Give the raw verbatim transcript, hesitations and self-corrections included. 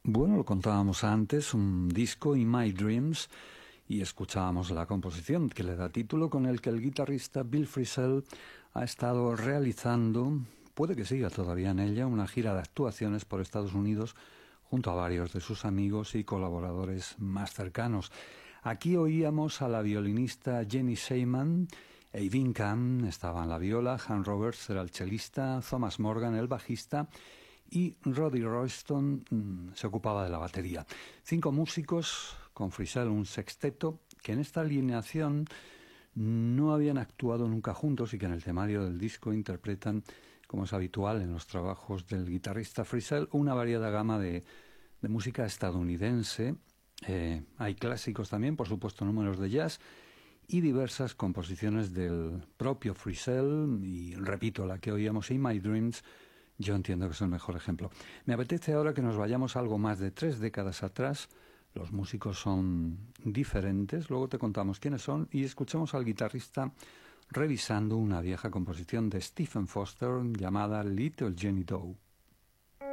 Bueno, lo contábamos antes, un disco, In My Dreams, y escuchábamos la composición que le da título, con el que el guitarrista Bill Frisell ha estado realizando, puede que siga todavía en ella, una gira de actuaciones por Estados Unidos junto a varios de sus amigos y colaboradores más cercanos. Aquí oíamos a la violinista Jenny Seyman, Eileen Kahn estaba en la viola, Han Roberts era el chelista, Thomas Morgan el bajista y Roddy Royston mmm, se ocupaba de la batería. Cinco músicos, con Frisell un sexteto, que en esta alineación no habían actuado nunca juntos y que en el temario del disco interpretan, como es habitual en los trabajos del guitarrista Frisell, una variada gama de, de música estadounidense. Eh, hay clásicos también, por supuesto, números de jazz y diversas composiciones del propio Frisell. Y repito, la que oíamos, In My Dreams, yo entiendo que es el mejor ejemplo. Me apetece ahora que nos vayamos algo más de tres décadas atrás. Los músicos son diferentes, luego te contamos quiénes son, y escuchamos al guitarrista revisando una vieja composición de Stephen Foster llamada Little Jenny Doe.